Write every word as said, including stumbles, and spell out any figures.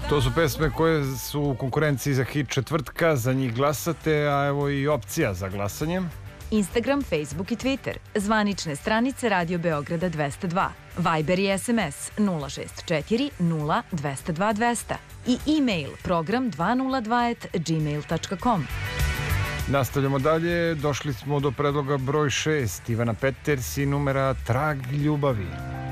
To su pesme koje su u konkurenciji za hit četvrtka, za njih glasate, a evo i opcija za glasanje. Instagram, Facebook i Twitter, zvanične stranice Radio Beograda dvesta dva, Viber i S M S nula šest četiri nula dvesta dva dvesta i e-mail program dvesta nula dva at gmail tačka com. Nastavljamo dalje, došli smo do predloga broj šest, Ivana Peters i numera Trag ljubavi.